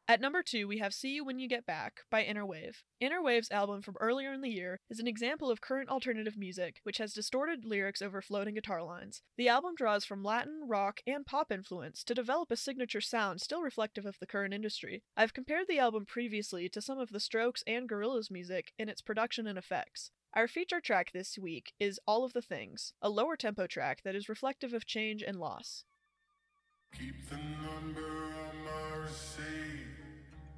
At number 2, we have See You When You Get Back by Innerwave. Innerwave's album from earlier in the year is an example of current alternative music, which has distorted lyrics over floating guitar lines. The album draws from Latin, rock, and pop influence to develop a signature sound still reflective of the current industry. I've compared the album previously to some of the Strokes and Gorillaz music in its production and effects. Our feature track this week is All of the Things, a lower tempo track that is reflective of change and loss. Keep the number on my receipt.